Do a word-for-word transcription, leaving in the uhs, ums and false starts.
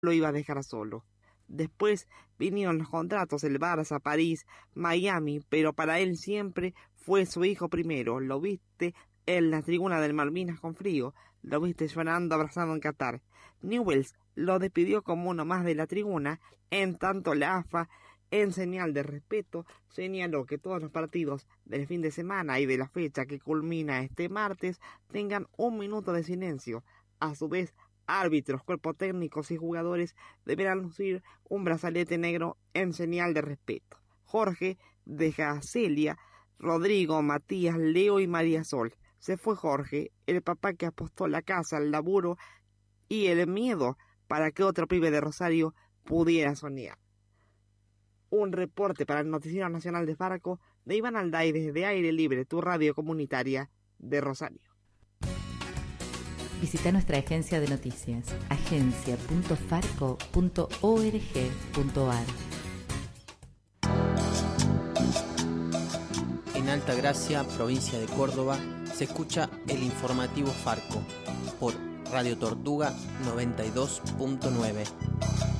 lo iba a dejar solo. Después vinieron los contratos, el Barça, París, Miami, pero para él siempre fue su hijo primero. Lo viste en la tribuna del Malvinas con frío, lo viste llorando abrazado en Qatar. Newell's lo despidió como uno más de la tribuna, en tanto la A F A, en señal de respeto, señaló que todos los partidos del fin de semana y de la fecha que culmina este martes tengan un minuto de silencio. A su vez, árbitros, cuerpos técnicos y jugadores deberán lucir un brazalete negro en señal de respeto. Jorge deja a Celia, Rodrigo, Matías, Leo y María Sol. Se fue Jorge, el papá que apostó la casa, el laburo y el miedo para que otro pibe de Rosario pudiera soñar. Un reporte para el Noticiero Nacional de Farco de Iván Alday desde Aire Libre, tu radio comunitaria de Rosario. Visita nuestra agencia de noticias, agencia punto farco punto org punto ar. En Altagracia, provincia de Córdoba, se escucha el informativo Farco por Radio Tortuga noventa y dos punto nueve.